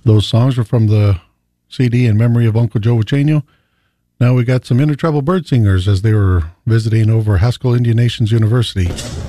Those songs were from the CD in memory of Uncle Joe Ucheno. Now we got some Inner Trouble Bird Singers as they were visiting over Haskell Indian Nations University.